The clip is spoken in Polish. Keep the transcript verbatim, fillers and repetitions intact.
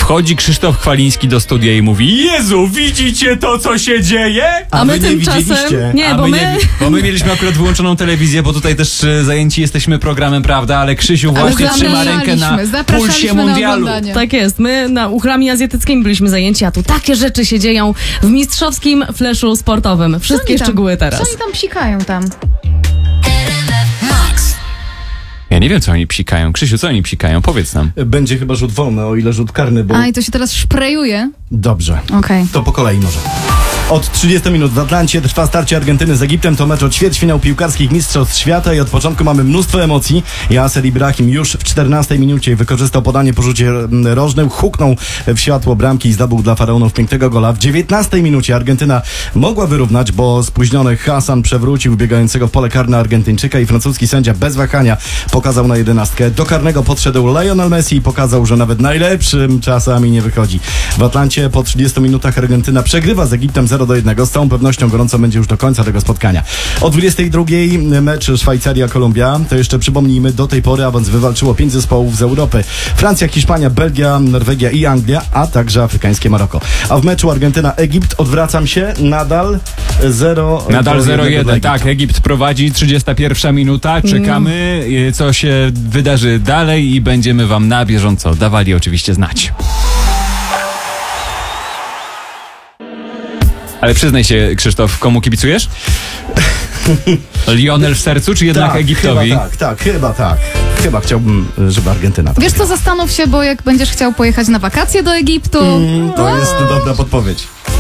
Wchodzi Krzysztof Chwaliński do studia i mówi: Jezu, widzicie to, co się dzieje? A, A my wy nie tymczasem... widzieliście. Nie, A bo my, my... nie, bo my mieliśmy akurat wyłączoną telewizję, bo tutaj też e, zajęci jesteśmy programem, prawda? Ale Krzysiu właśnie trzyma rękę na pulsie mundialu. Na Tak jest, my na uchrami azjatyckimi byliśmy zajęci, a tu takie rzeczy się dzieją w mistrzowskim fleszu sportowym. Wszystkie tam, szczegóły teraz. Co oni tam psikają tam? Ja nie wiem, co oni psikają. Krzysiu, co oni psikają? Powiedz nam. Będzie chyba rzut wolny, o ile rzut karny, bo... A i to się teraz szprejuje? Dobrze. Okej. To po kolei może. Od trzydziestu minut w Atlancie trwa starcie Argentyny z Egiptem. To mecz o ćwierćfinał piłkarskich mistrzostw świata i od początku mamy mnóstwo emocji. Yasser Ibrahim już w czternastej minucie wykorzystał podanie po rzucie rożnym, huknął w światło bramki i zdobył dla Faraonów pięknego gola. W dziewiętnastej minucie Argentyna mogła wyrównać, bo spóźniony Hassan przewrócił biegającego w pole karne Argentyńczyka i francuski sędzia bez wahania pokazał na jedenastkę. Do karnego podszedł Lionel Messi i pokazał, że nawet najlepszym czasami nie wychodzi. W Atlancie po trzydziestu minutach Argentyna przegrywa z Egiptem zero do jednego. Z całą pewnością gorąco będzie już do końca tego spotkania. O dwudziestej drugiej mecz Szwajcaria-Kolumbia. To jeszcze przypomnijmy, do tej pory awans wywalczyło pięć zespołów z Europy. Francja, Hiszpania, Belgia, Norwegia i Anglia, a także afrykańskie Maroko. A w meczu Argentyna-Egipt odwracam się, nadal zero Nadal zero jeden, tak. tak. Egipt prowadzi, trzydziesta pierwsza minuta. Czekamy, mm. co się wydarzy dalej i będziemy wam na bieżąco dawali oczywiście znać. Ale przyznaj się, Krzysztof, komu kibicujesz? Lionel w sercu, czy jednak tak, Egiptowi? Chyba tak, tak, chyba tak. Chyba chciałbym, żeby Argentyna... Wiesz co, zastanów się, bo jak będziesz chciał pojechać na wakacje do Egiptu... Mm, to jest dobra podpowiedź.